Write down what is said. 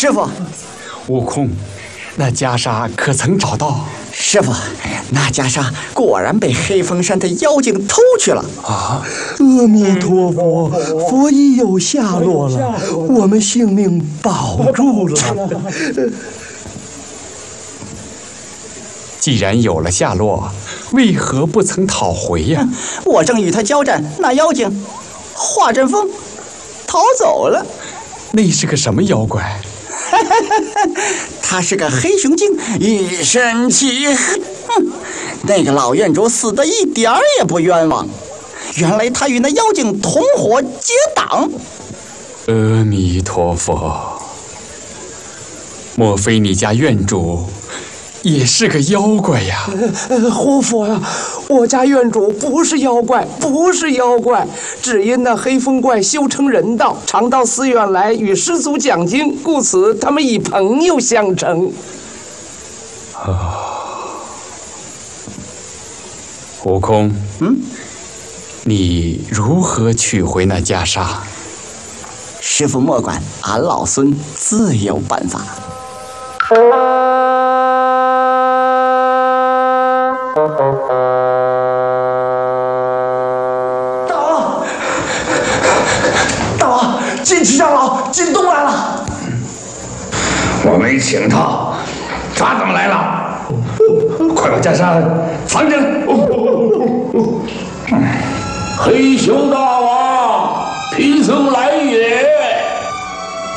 师傅， 悟空，那袈裟可曾找到？ 师傅，那袈裟果然被黑风山的妖精偷去了。 啊！ 阿弥陀佛，佛已有下落了，我们性命保住了。 既然有了下落，为何不曾讨回呀？ 我正与他交战，那妖精化阵风逃走了。 那是个什么妖怪？ 他是个黑熊精，一身漆黑。那个老院主死得一点儿也不冤枉，原来他与那妖精同伙结党。 阿弥陀佛，莫非你家院主也是个妖怪呀？ 活佛呀，我家院主不是妖怪，不是妖怪，只因那黑风怪修成人道，常到寺院来与师祖讲经，故此他们以朋友相称。 悟空，你如何取回那袈裟？ 师傅莫管，俺老孙自有办法。 大王，金池长老进洞来了。 我没请他，他怎么来了？快把袈裟藏着。黑熊大王，贫僧来